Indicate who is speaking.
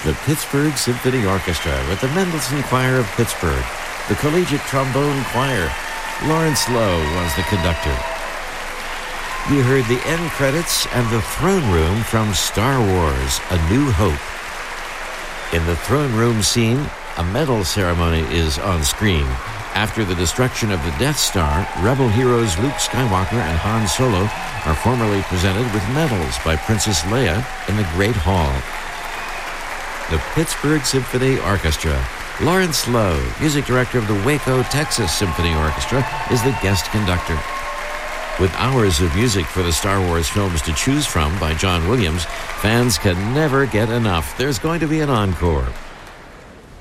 Speaker 1: the Pittsburgh Symphony Orchestra with the Mendelssohn Choir of Pittsburgh, the Collegiate Trombone Choir. Lawrence Lowe was the conductor. You heard the end credits and the throne room from Star Wars: A New Hope. In the throne room scene, a medal ceremony is on screen. After the destruction of the Death Star, Rebel heroes Luke Skywalker and Han Solo are formally presented with medals by Princess Leia in the Great Hall. The Pittsburgh Symphony Orchestra. Lawrence Lowe, music director of the Waco, Texas Symphony Orchestra, is the guest conductor. With hours of music for the Star Wars films to choose from by John Williams, fans can never get enough. There's going to be an encore.